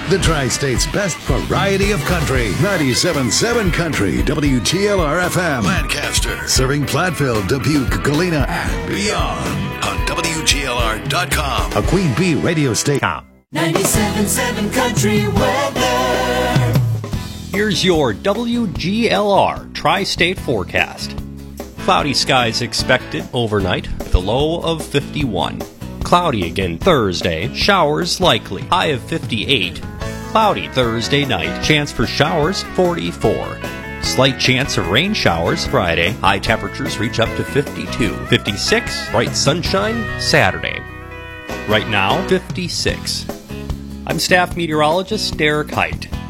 The Tri-State's best variety of country. 97.7 Country, WGLR-FM, Lancaster. Serving Platteville, Dubuque, Galena, and beyond. On WGLR.com. A Queen Bee radio station. 97.7 Country weather. Here's your WGLR Tri-State forecast. Cloudy skies expected overnight with a low of 51. Cloudy again Thursday, showers likely, high of 58. Cloudy Thursday night, chance for showers 44. Slight chance of rain showers Friday, high temperatures reach up to 52. 56, bright sunshine Saturday. Right now, 56. I'm staff meteorologist Derek Height.